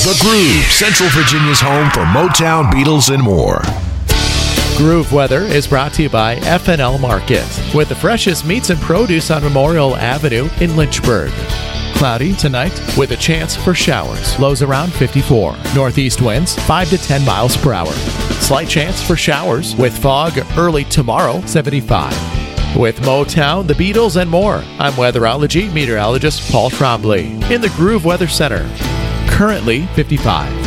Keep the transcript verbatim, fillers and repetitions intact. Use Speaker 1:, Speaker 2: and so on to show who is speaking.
Speaker 1: The Groove, Central Virginia's home for Motown, Beatles, and more.
Speaker 2: Groove Weather is brought to you by F and L Market, with the freshest meats and produce on Memorial Avenue in Lynchburg. Cloudy tonight with a chance for showers. Lows around fifty-four. Northeast winds five to ten miles per hour. Slight chance for showers with fog early tomorrow, seventy-five. With Motown, the Beatles, and more, I'm weatherology meteorologist Paul Trombley in the Groove Weather Center. Currently fifty-five.